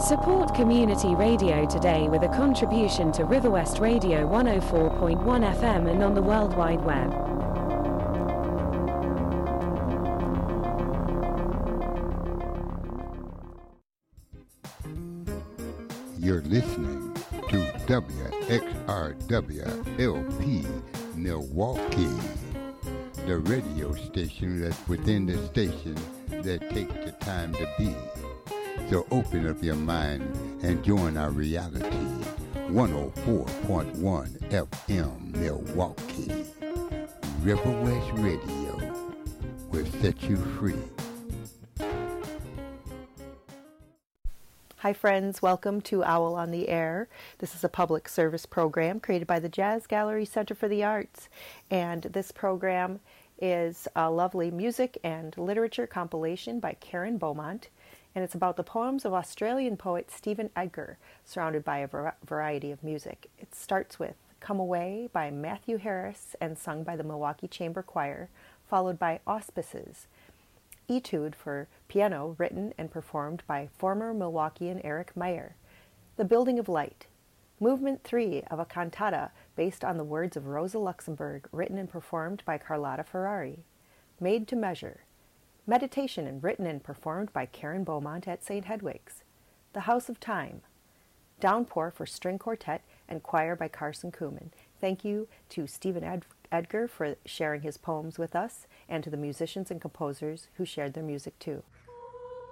Support community radio today with a contribution to Riverwest Radio 104.1 FM and on the World Wide Web. You're listening to WXRW-LP Milwaukee, the radio station that's within the station that takes the time to be. So open up your mind and join our reality. 104.1 FM Milwaukee. Riverwest Radio will set you free. Hi friends, welcome to Owl on the Air. This is a public service program created by the Jazz Gallery Center for the Arts. And this program is a lovely music and literature compilation by Karen Beaumont. And it's about the poems of Australian poet Stephen Edgar, surrounded by a variety of music. It starts with Come Away by Matthew Harris and sung by the Milwaukee Chamber Choir, followed by Auspices, Etude for piano written and performed by former Milwaukeean Eric Meyer, The Building of Light, Movement 3 of a cantata based on the words of Rosa Luxemburg, written and performed by Carlotta Ferrari, Made to Measure, Meditation and written and performed by Karen Beaumont at St. Hedwig's, The House of Time, Downpour for string quartet and choir by Carson Kuhlman. Thank you to Stephen Edgar for sharing his poems with us, and to the musicians and composers who shared their music too.